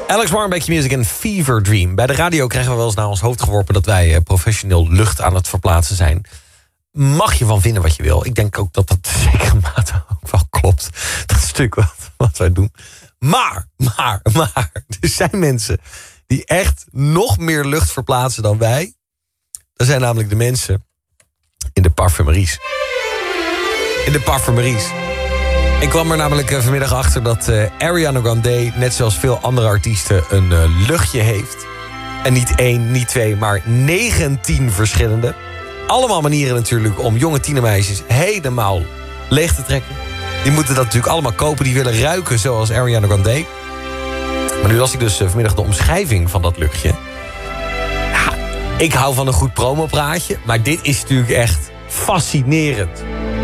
Alex Warrenbeck Music en Fever Dream. Bij de radio krijgen we wel eens naar ons hoofd geworpen dat wij professioneel lucht aan het verplaatsen zijn. Mag je van vinden wat je wil. Ik denk ook dat dat zeker mate ook wel klopt. Dat stuk wat wij doen. Maar, er zijn mensen die echt nog meer lucht verplaatsen dan wij. Dat zijn namelijk de mensen in de parfumeries. Ik kwam er namelijk vanmiddag achter dat Ariana Grande, net zoals veel andere artiesten, een luchtje heeft. En niet 1, niet 2, maar 19 verschillende. Allemaal manieren natuurlijk om jonge tienermeisjes helemaal leeg te trekken. Die moeten dat natuurlijk allemaal kopen. Die willen ruiken zoals Ariana Grande. Maar nu las ik dus vanmiddag de omschrijving van dat luchtje. Ja, ik hou van een goed promopraatje. Maar dit is natuurlijk echt fascinerend.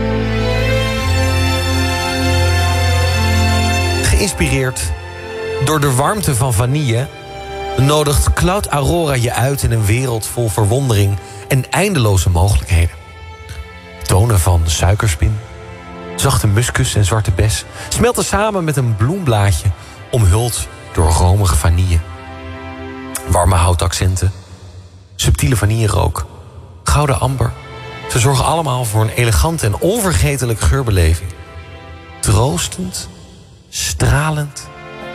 Geïnspireerd door de warmte van vanille nodigt Cloud Aurora je uit in een wereld vol verwondering en eindeloze mogelijkheden. Tonen van suikerspin, zachte muskus en zwarte bes smelten samen met een bloemblaadje omhuld door romige vanille. Warme houtaccenten, subtiele vanillerook, gouden amber. Ze zorgen allemaal voor een elegante en onvergetelijke geurbeleving. Troostend, stralend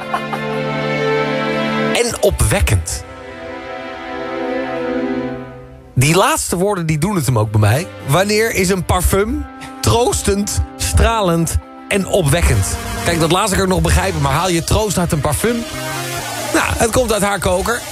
en opwekkend. Die laatste woorden die doen het hem ook bij mij. Wanneer is een parfum troostend, stralend en opwekkend? Kijk, dat laatste kan ik nog begrijpen, maar haal je troost uit een parfum? Nou, het komt uit haar koker.